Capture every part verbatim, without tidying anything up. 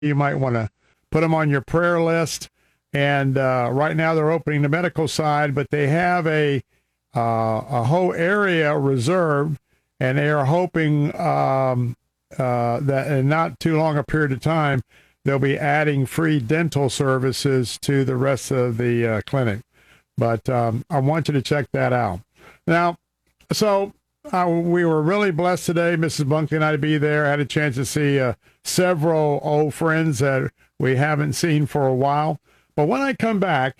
You might want to put them on your prayer list. And uh, right now they're opening the medical side, but they have a uh, a whole area reserved, and they are hoping um, uh, that in not too long a period of time, they'll be adding free dental services to the rest of the uh, clinic. But um, I want you to check that out. Now, so uh, we were really blessed today, Missus Bunkley and I, to be there. I had a chance to see uh, several old friends that we haven't seen for a while. But when I come back,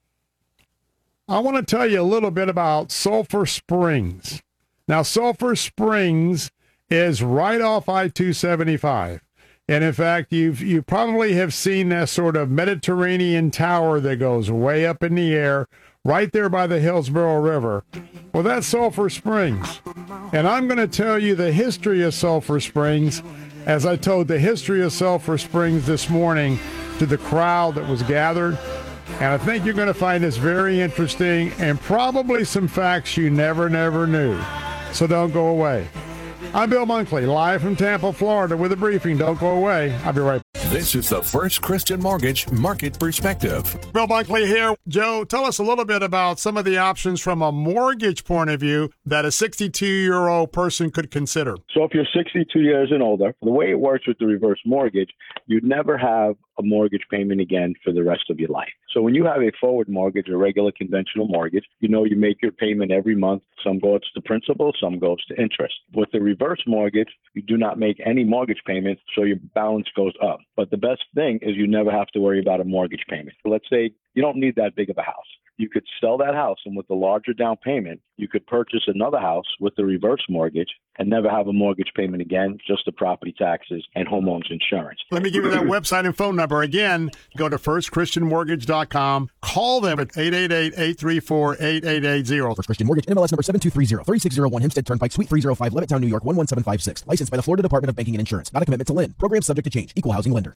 I want to tell you a little bit about Sulphur Springs. Now, Sulphur Springs is right off I two seventy-five. And in fact, you've you probably have seen that sort of Mediterranean tower that goes way up in the air, right there by the Hillsborough River. Well, that's Sulphur Springs. And I'm going to tell you the history of Sulphur Springs, as I told the history of Sulphur Springs this morning to the crowd that was gathered. And I think you're going to find this very interesting and probably some facts you never, never knew. So don't go away. I'm Bill Bunkley, live from Tampa, Florida, with a briefing. Don't go away. I'll be right back. This is the First Christian Mortgage Market Perspective. Bill Bunkley here. Joe, tell us a little bit about some of the options from a mortgage point of view that a sixty-two-year-old person could consider. So if you're sixty-two years and older, the way it works with the reverse mortgage, you'd never have a mortgage payment again for the rest of your life. So when you have a forward mortgage, a regular conventional mortgage, you know you make your payment every month. Some goes to principal, some goes to interest. With the reverse mortgage, you do not make any mortgage payments, so your balance goes up. But the best thing is you never have to worry about a mortgage payment. Let's say you don't need that big of a house. You could sell that house, and with the larger down payment, you could purchase another house with the reverse mortgage and never have a mortgage payment again, just the property taxes and homeowners insurance. Let me give you that website and phone number. Again, go to first christian mortgage dot com. Call them at eight eight eight, eight three four, eight eight eight zero. First Christian Mortgage, N M L S number seven two three zero, three six zero one, Hempstead Turnpike, Suite three oh five, Levittown, New York, one one seven five six. Licensed by the Florida Department of Banking and Insurance. Not a commitment to lend. Program subject to change. Equal housing lender.